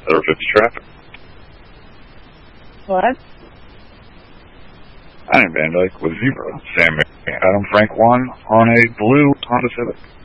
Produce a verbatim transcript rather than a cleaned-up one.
There fifty traffic. What? I am Van Dyke with zero. Sam Adam Frank one on a blue Honda Civic.